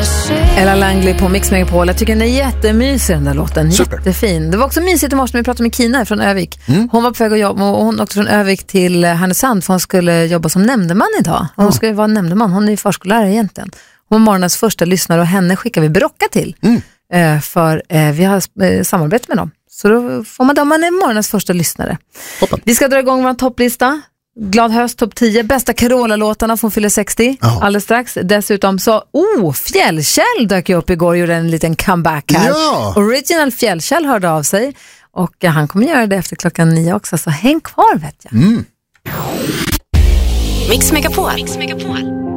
Ella Langley på Mix Megapol. Jag tycker den är jättemysig, den där låten. Super. Jättefin. Det var också mysigt i morse när vi pratade med Kina från Övik. Hon var på väg att jobba och hon åkte från Övik till Härnösand för hon skulle jobba som nämndeman idag. Hon skulle vara nämndeman. Hon är ju förskollärare egentligen. Hon var morgonens första lyssnare och henne skickar vi Brocka till. För vi har samarbete med dem. Så då får man är morgonens första lyssnare. Toppen. Vi ska dra igång vår topplista. Glad höst, topp 10. Bästa Carola-låtarna från fyller 60 alldeles strax. Dessutom så, Fjällkäll dök ju upp igår och gjorde en liten comeback här. Ja. Original Fjällkäll hörde av sig. Och han kommer göra det efter 9:00 också. Så häng kvar, vet jag. Mix Megapol.